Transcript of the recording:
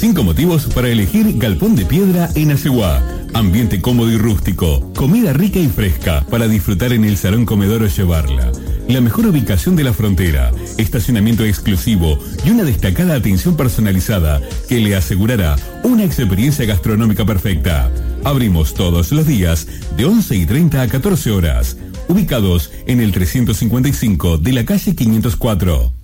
5 motivos para elegir Galpón de Piedra en Asegua. Ambiente cómodo y rústico, comida rica y fresca para disfrutar en el salón comedor o llevarla. La mejor ubicación de la frontera, estacionamiento exclusivo y una destacada atención personalizada que le asegurará una experiencia gastronómica perfecta. Abrimos todos los días de 11:30 a 14 horas. Ubicados en el 355 de la calle 504.